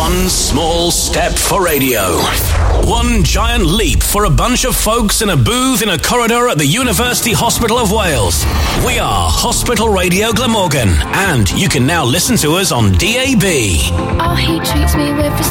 One small step for radio. One giant leap for a bunch of folks in a booth in a corridor at the University Hospital of Wales. We are Hospital Radio Glamorgan, and you can now listen to us on DAB. Oh, he treats me with